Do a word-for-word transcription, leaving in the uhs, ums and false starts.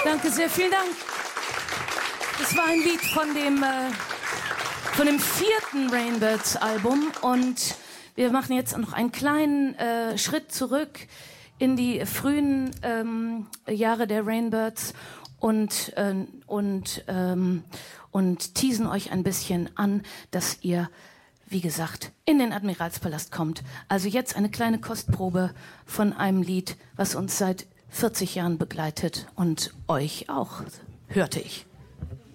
Danke sehr, vielen Dank. Das war ein Lied von dem, äh, von dem vierten Rainbirds-Album und wir machen jetzt noch einen kleinen äh, Schritt zurück in die frühen ähm, Jahre der Rainbirds und, äh, und, ähm, und teasen euch ein bisschen an, dass ihr, wie gesagt, in den Admiralspalast kommt. Also jetzt eine kleine Kostprobe von einem Lied, was uns seit vierzig Jahren begleitet und euch auch, hörte ich.